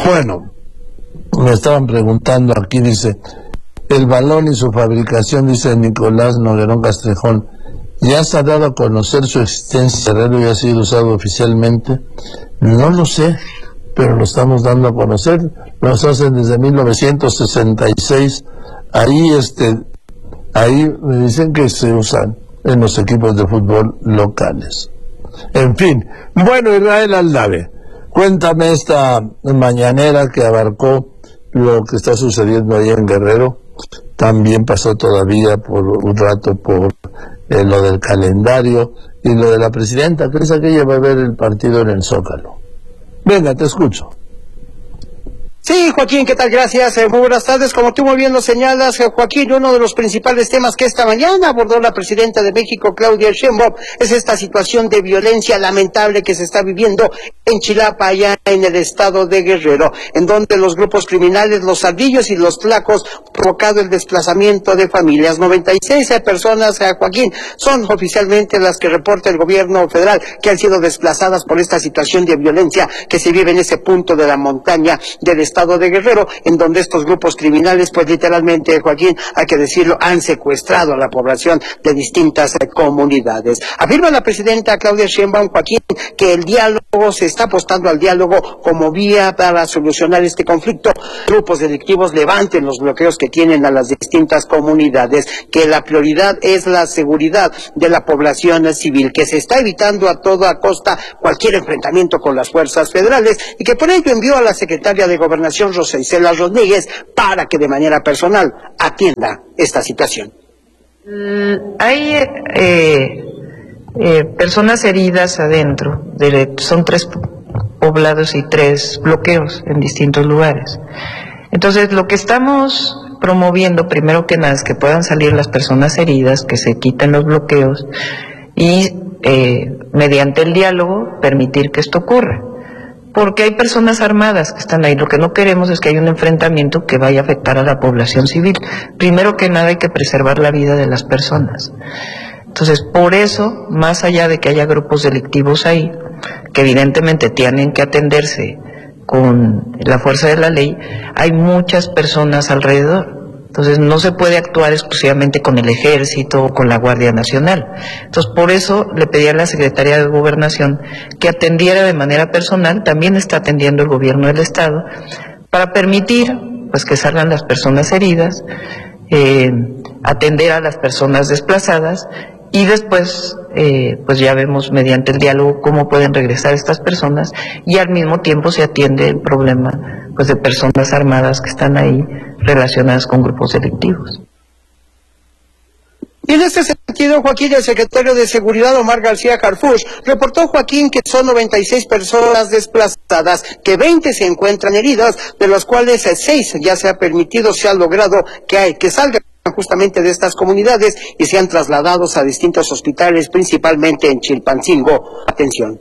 Bueno, me estaban preguntando aquí, dice, el balón y su fabricación, dice Nicolás Noguerón Castrejón, ¿ya se ha dado a conocer su existencia? ¿Herrero ya ha sido usado oficialmente? No lo sé, pero lo estamos dando a conocer. Nos hacen desde 1966. Ahí me dicen que se usan en los equipos de fútbol locales. En fin, bueno, Israel Aldave, cuéntame esta mañanera que abarcó lo que está sucediendo ahí en Guerrero. También pasó todavía por un rato por lo del calendario y lo de la presidenta, que es aquella va a ver el partido en el Zócalo. Venga, te escucho. Sí, Joaquín, ¿qué tal? Gracias. Muy buenas tardes. Como tú muy bien lo señalas, Joaquín, uno de los principales temas que esta mañana abordó la presidenta de México, Claudia Sheinbaum, es esta situación de violencia lamentable que se está viviendo en Chilapa, allá en el estado de Guerrero, en donde los grupos criminales, los Ardillos y los Tlacos, provocado el desplazamiento de familias. 96 personas, Joaquín, son oficialmente las que reporta el gobierno federal que han sido desplazadas por esta situación de violencia que se vive en ese punto de la montaña del estado de Guerrero, en donde estos grupos criminales, pues literalmente, Joaquín, hay que decirlo, han secuestrado a la población de distintas comunidades. Afirma la presidenta Claudia Sheinbaum, Joaquín, que el diálogo, se está apostando al diálogo como vía para solucionar este conflicto. Grupos delictivos levanten los bloqueos que tienen a las distintas comunidades, que la prioridad es la seguridad de la población civil, que se está evitando a toda costa cualquier enfrentamiento con las fuerzas federales y que por ello envió a la secretaria de Gobernación, Rosa Isela Rodríguez, para que de manera personal atienda esta situación. Hay personas heridas adentro, son 3 poblados y 3 bloqueos en distintos lugares. Entonces, lo que estamos promoviendo, primero que nada, es que puedan salir las personas heridas, que se quiten los bloqueos y mediante el diálogo permitir que esto ocurra. Porque hay personas armadas que están ahí. Lo que no queremos es que haya un enfrentamiento que vaya a afectar a la población civil. Primero que nada hay que preservar la vida de las personas. Entonces, por eso, más allá de que haya grupos delictivos ahí, que evidentemente tienen que atenderse con la fuerza de la ley, hay muchas personas alrededor. Entonces no se puede actuar exclusivamente con el Ejército o con la Guardia Nacional. Entonces por eso le pedí a la Secretaría de Gobernación que atendiera de manera personal, también está atendiendo el gobierno del Estado, para permitir pues que salgan las personas heridas, atender a las personas desplazadas y después pues ya vemos mediante el diálogo cómo pueden regresar estas personas y al mismo tiempo se atiende el problema pues de personas armadas que están ahí relacionadas con grupos delictivos. Y en este sentido, Joaquín, el secretario de Seguridad, Omar García Harfuch, reportó, Joaquín, que son 96 personas desplazadas, que 20 se encuentran heridas, de los cuales 6 ya se ha permitido, se ha logrado que salgan justamente de estas comunidades y sean trasladados a distintos hospitales, principalmente en Chilpancingo. Atención.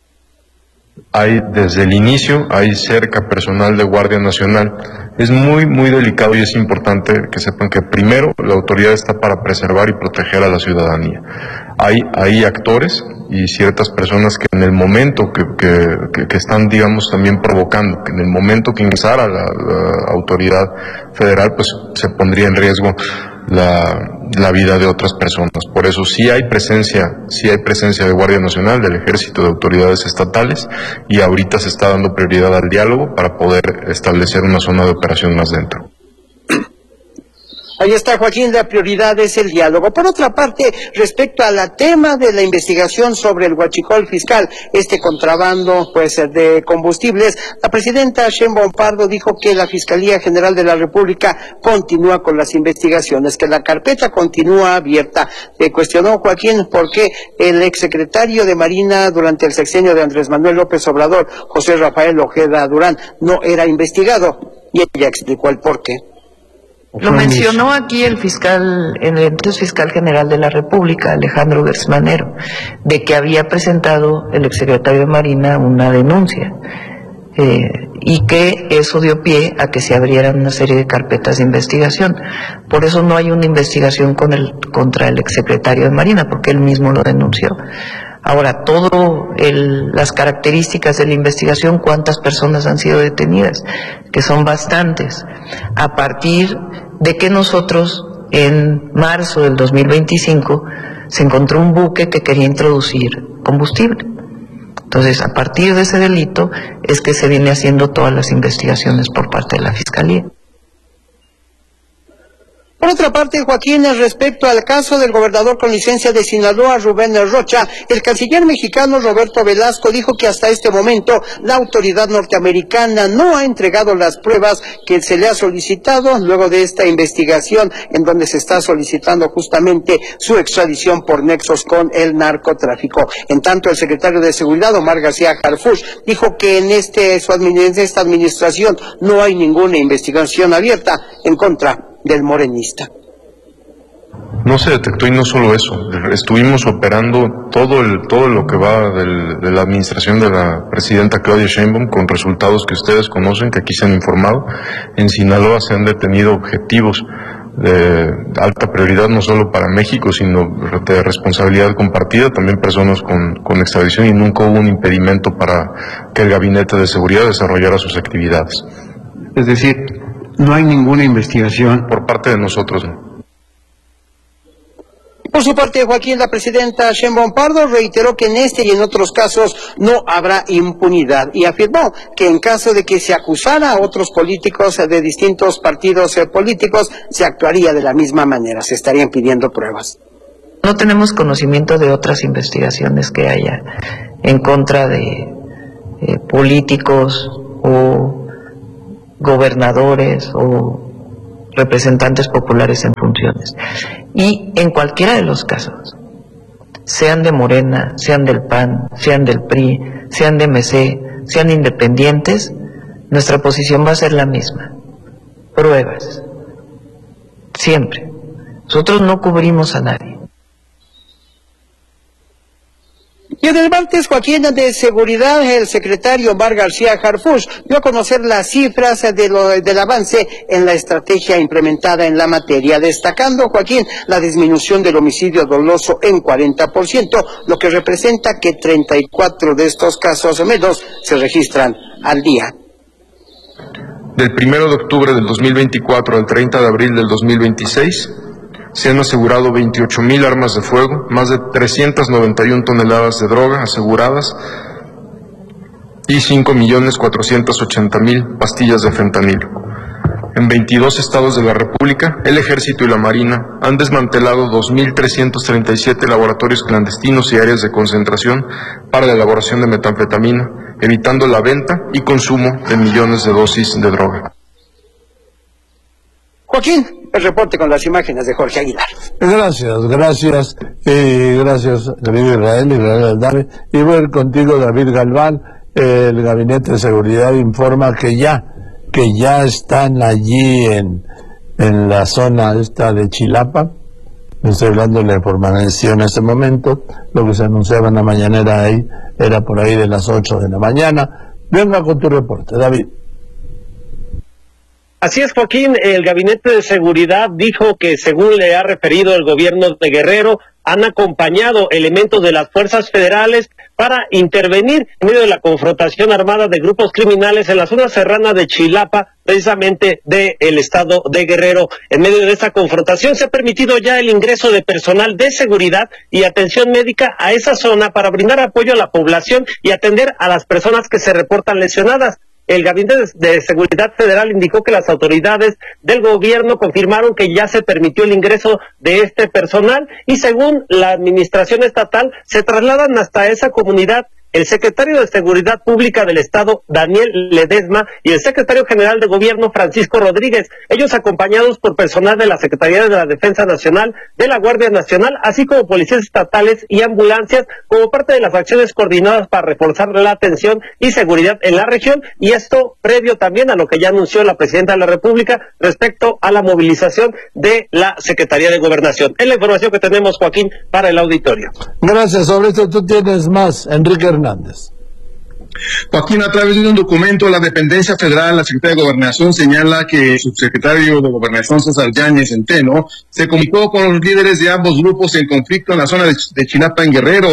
Desde el inicio, hay cerca personal de Guardia Nacional. Es muy, muy delicado y es importante que sepan que primero la autoridad está para preservar y proteger a la ciudadanía. Hay actores y ciertas personas que en el momento que están, digamos, también provocando, que en el momento que ingresara la autoridad federal, pues se pondría en riesgo la vida de otras personas. Por eso sí hay presencia de Guardia Nacional, del Ejército, de autoridades estatales, y ahorita se está dando prioridad al diálogo para poder establecer una zona de operación más dentro. Ahí está, Joaquín, la prioridad es el diálogo. Por otra parte, respecto al tema de la investigación sobre el huachicol fiscal, este contrabando pues de combustibles, la presidenta Sheinbaum Pardo dijo que la Fiscalía General de la República continúa con las investigaciones, que la carpeta continúa abierta. Le cuestionó, Joaquín, por qué el exsecretario de Marina durante el sexenio de Andrés Manuel López Obrador, José Rafael Ojeda Durán, no era investigado, y ella explicó el por qué. Lo mencionó aquí el entonces fiscal general de la República, Alejandro Gersmanero, de que había presentado el exsecretario de Marina una denuncia y que eso dio pie a que se abrieran una serie de carpetas de investigación. Por eso no hay una investigación contra el exsecretario de Marina, porque él mismo lo denunció. Ahora, todo las características de la investigación, cuántas personas han sido detenidas, que son bastantes, a partir de que nosotros en marzo del 2025 se encontró un buque que quería introducir combustible. Entonces, a partir de ese delito es que se viene haciendo todas las investigaciones por parte de la Fiscalía. Por otra parte, Joaquín, respecto al caso del gobernador con licencia de Sinaloa, Rubén Rocha, el canciller mexicano Roberto Velasco dijo que hasta este momento la autoridad norteamericana no ha entregado las pruebas que se le ha solicitado luego de esta investigación en donde se está solicitando justamente su extradición por nexos con el narcotráfico. En tanto, el secretario de Seguridad, Omar García Harfuch, dijo que en esta administración no hay ninguna investigación abierta en contra del morenista. No se detectó, y no solo eso, estuvimos operando todo lo que va de la administración de la presidenta Claudia Sheinbaum con resultados que ustedes conocen, que aquí se han informado. En Sinaloa se han detenido objetivos de alta prioridad, no solo para México, sino de responsabilidad compartida, también personas con extradición, y nunca hubo un impedimento para que el Gabinete de Seguridad desarrollara sus actividades. Es decir, no hay ninguna investigación por parte de nosotros, ¿no? Por su parte, Joaquín, la presidenta Sheinbaum Pardo reiteró que en este y en otros casos no habrá impunidad y afirmó que en caso de que se acusara a otros políticos de distintos partidos políticos, se actuaría de la misma manera, se estarían pidiendo pruebas. No tenemos conocimiento de otras investigaciones que haya en contra de políticos o gobernadores o representantes populares en funciones. Y en cualquiera de los casos, sean de Morena, sean del PAN, sean del PRI, sean de MC, sean independientes, nuestra posición va a ser la misma. Pruebas. Siempre. Nosotros no cubrimos a nadie. Y en el martes, Joaquín, de Seguridad, el secretario Omar García Harfuch dio a conocer las cifras del avance en la estrategia implementada en la materia, destacando, Joaquín, la disminución del homicidio doloso en 40%, lo que representa que 34 de estos casos menos se registran al día. Del 1 de octubre del 2024 al 30 de abril del 2026, se han asegurado 28,000 armas de fuego, más de 391 toneladas de droga aseguradas y 5,480,000 pastillas de fentanilo. En 22 estados de la República, el Ejército y la Marina han desmantelado 2,337 laboratorios clandestinos y áreas de concentración para la elaboración de metanfetamina, evitando la venta y consumo de millones de dosis de droga. Joaquín, el reporte con las imágenes de Jorge Aguilar. Gracias, querido Israel Aldave. Y voy a ir contigo, David Galván. El Gabinete de Seguridad informa que ya están allí en la zona esta de Chilapa. Estoy hablando de la información en este momento. Lo que se anunciaba en la mañanera ahí era por ahí de las 8 de la mañana. Venga con tu reporte, David. Así es, Joaquín, el Gabinete de Seguridad dijo que, según le ha referido el gobierno de Guerrero, han acompañado elementos de las fuerzas federales para intervenir en medio de la confrontación armada de grupos criminales en la zona serrana de Chilapa, precisamente del estado de Guerrero. En medio de esta confrontación se ha permitido ya el ingreso de personal de seguridad y atención médica a esa zona para brindar apoyo a la población y atender a las personas que se reportan lesionadas. El Gabinete de Seguridad Federal indicó que las autoridades del gobierno confirmaron que ya se permitió el ingreso de este personal y, según la administración estatal, se trasladan hasta esa comunidad el secretario de Seguridad Pública del Estado, Daniel Ledesma, y el secretario general de Gobierno, Francisco Rodríguez, ellos acompañados por personal de la Secretaría de la Defensa Nacional, de la Guardia Nacional, así como policías estatales y ambulancias, como parte de las acciones coordinadas para reforzar la atención y seguridad en la región, y esto previo también a lo que ya anunció la Presidenta de la República respecto a la movilización de la Secretaría de Gobernación. Es la información que tenemos, Joaquín, para el auditorio. Gracias. Sobre esto tú tienes más, Enrique Hernández. Joaquín, a través de un documento, la dependencia federal, la Secretaría de Gobernación señala que el subsecretario de Gobernación, César Yáñez Centeno, se comunicó con los líderes de ambos grupos en conflicto en la zona de Chilapa, en Guerrero,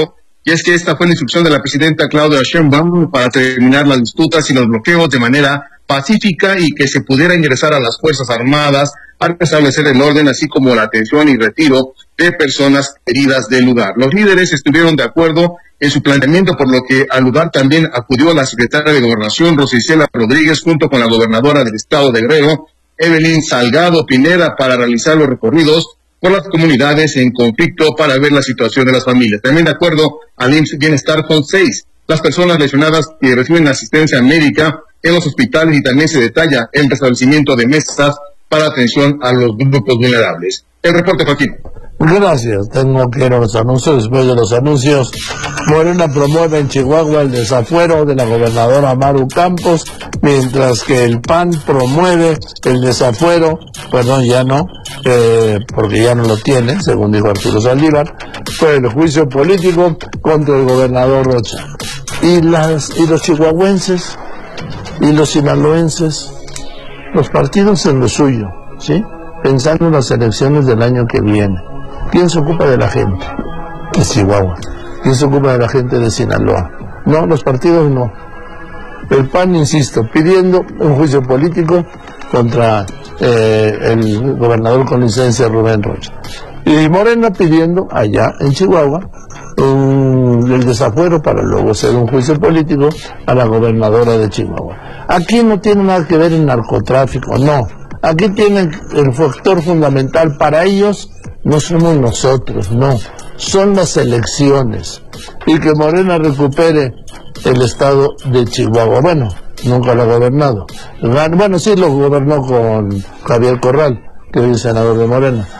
y es que esta fue la instrucción de la presidenta Claudia Sheinbaum para terminar las disputas y los bloqueos de manera pacífica y que se pudiera ingresar a las Fuerzas Armadas para restablecer el orden, así como la atención y retiro de personas heridas del lugar. Los líderes estuvieron de acuerdo en su planteamiento, por lo que al lugar también acudió la secretaria de Gobernación, Rosa Isela Rodríguez, junto con la gobernadora del estado de Guerrero, Evelyn Salgado Pineda, para realizar los recorridos por las comunidades en conflicto para ver la situación de las familias. También de acuerdo al IMSS Bienestar con 6 las personas lesionadas que reciben asistencia médica en los hospitales, y también se detalla el restablecimiento de mesas para atención a los grupos vulnerables. El reporte, Joaquín. Gracias. Tengo que ir a los anuncios. Después de los anuncios, Morena promueve en Chihuahua el desafuero de la gobernadora Maru Campos, mientras que el PAN promueve el desafuero, perdón, ya no, porque ya no lo tiene, según dijo Arturo Saldívar, fue el juicio político contra el gobernador Rocha. Y los chihuahuenses y los sinaloenses, los partidos en lo suyo, ¿sí? Pensando en las elecciones del año que viene. ¿Quién se ocupa de la gente de Chihuahua? ¿Quién se ocupa de la gente de Sinaloa? No, los partidos no. El PAN, insisto, pidiendo un juicio político contra el gobernador con licencia Rubén Rocha. Y Morena pidiendo allá en Chihuahua el desafuero para luego hacer un juicio político a la gobernadora de Chihuahua. Aquí no tiene nada que ver el narcotráfico, no. Aquí tienen el factor fundamental para ellos, no somos nosotros, no, son las elecciones. Y que Morena recupere el estado de Chihuahua. Bueno, nunca lo ha gobernado. Bueno, sí lo gobernó con Javier Corral, que es el senador de Morena.